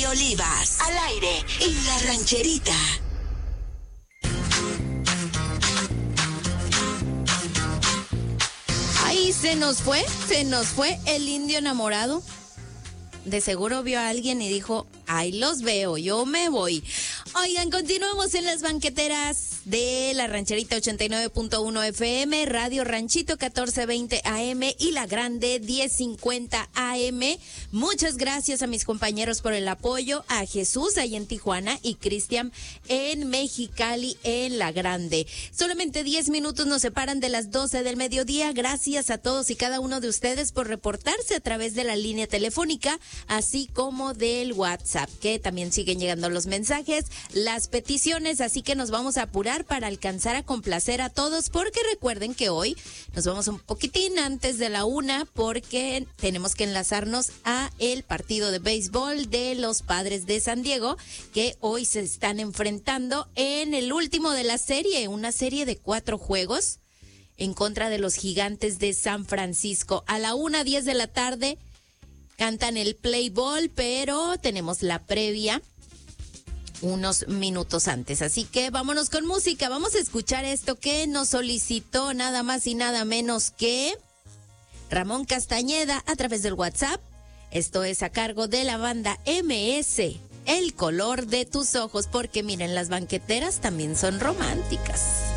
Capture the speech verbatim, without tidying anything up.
Olivas, al aire, en La Rancherita. Ay, se nos fue, se nos fue el indio enamorado. De seguro vio a alguien y dijo, ahí los veo, yo me voy. Oigan, continuamos en las banqueteras de La Rancherita ochenta y nueve punto uno F M, Radio Ranchito catorce veinte A M y La Grande diez cincuenta A M. Muchas gracias a mis compañeros por el apoyo, a Jesús ahí en Tijuana y Cristian en Mexicali en La Grande. Solamente diez minutos nos separan de las doce del mediodía. Gracias a todos y cada uno de ustedes por reportarse a través de la línea telefónica, así como del WhatsApp, que también siguen llegando los mensajes, las peticiones, así que nos vamos a apurar para alcanzar a complacer a todos, porque recuerden que hoy nos vamos un poquitín antes de la una, porque tenemos que enlazarnos a el partido de béisbol de los Padres de San Diego, que hoy se están enfrentando en el último de la serie, una serie de cuatro juegos en contra de los Gigantes de San Francisco. A la una diez de la tarde cantan el play ball, pero tenemos la previa unos minutos antes. Así que vámonos con música. Vamos a escuchar esto que nos solicitó nada más y nada menos que Ramón Castañeda a través del WhatsApp. Esto es a cargo de la banda M S, El color de tus ojos, porque miren, las banqueteras también son románticas.